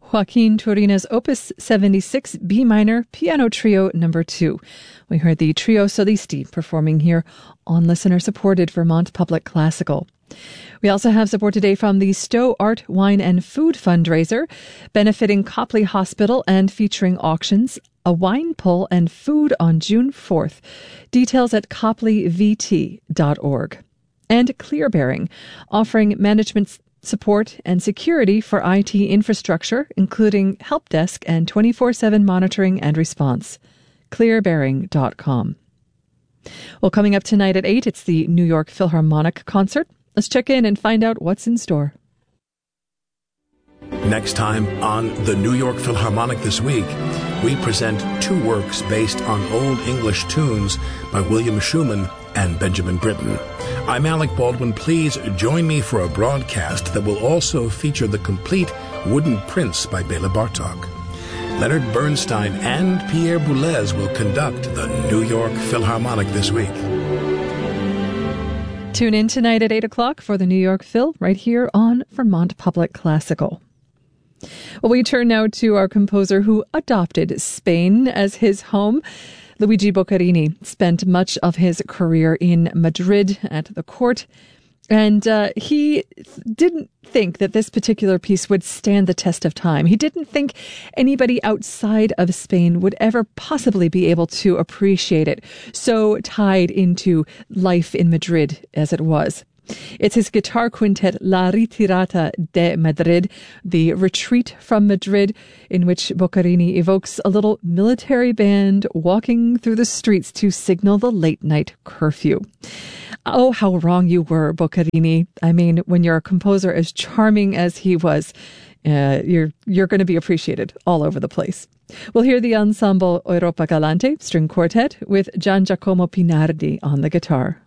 Joaquin Turina's Opus 76 B minor Piano Trio No. 2. We heard the Trio Solisti performing here on listener-supported Vermont Public Classical. We also have support today from the Stowe Art, Wine and Food fundraiser, benefiting Copley Hospital and featuring auctions, a wine pull and food on June 4th. Details at copleyvt.org. And ClearBearing, offering management support and security for IT infrastructure, including help desk and 24/7 monitoring and response. ClearBearing.com. Well, coming up tonight at 8, it's the New York Philharmonic concert. Let's check in and find out what's in store. Next time on the New York Philharmonic This Week, we present two works based on Old English tunes by William Schumann and Benjamin Britten. I'm Alec Baldwin. Please join me for a broadcast that will also feature the complete Wooden Prince by Bela Bartok. Leonard Bernstein and Pierre Boulez will conduct the New York Philharmonic This Week. Tune in tonight at 8 o'clock for the New York Phil right here on Vermont Public Classical. Well, we turn now to our composer who adopted Spain as his home. Luigi Boccherini spent much of his career in Madrid at the court, and he didn't think that this particular piece would stand the test of time. He didn't think anybody outside of Spain would ever possibly be able to appreciate it, so tied into life in Madrid as it was. It's his guitar quintet La Ritirata de Madrid, the Retreat from Madrid, in which Boccherini evokes a little military band walking through the streets to signal the late-night curfew. Oh, how wrong you were, Boccherini. I mean, when you're a composer as charming as he was, you're going to be appreciated all over the place. We'll hear the ensemble Europa Galante string quartet with Gian Giacomo Pinardi on the guitar.